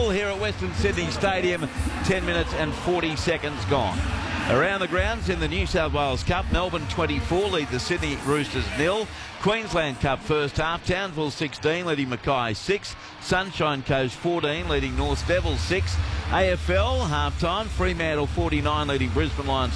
0 here at Western Sydney Stadium. 10 minutes and 40 seconds gone. Around the grounds in the New South Wales Cup, Melbourne 24 lead the Sydney Roosters 0. Queensland Cup first half, Townsville 16 leading Mackay 6. Sunshine Coast 14 leading North Devils 6. AFL half time, Fremantle 49 leading Brisbane Lions